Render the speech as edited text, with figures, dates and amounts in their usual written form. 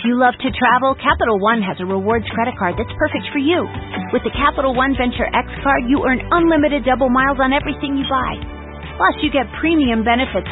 you love to travel, Capital One has a rewards credit card that's perfect for you. With the Capital One Venture X card, you earn unlimited double miles on everything you buy. Plus, you get premium benefits